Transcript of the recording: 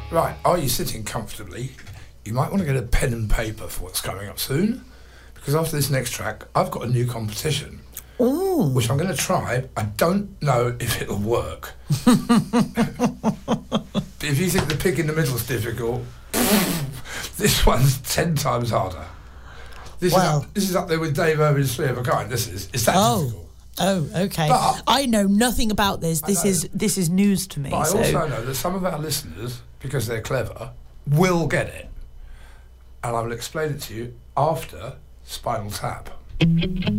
Right, are you sitting comfortably? You might want to get a pen and paper for what's coming up soon, because after this next track, I've got a new competition. Ooh. Which I'm going to try. I don't know if it'll work. If you think the pig in the middle is difficult, this one's 10 times harder. This is up there with Dave Irwin's Three of a Kind. It's that difficult. Oh, okay. But I know nothing about this. This is news to me. But I also know that some of our listeners, because they're clever, will get it. And I will explain it to you after Spinal Tap.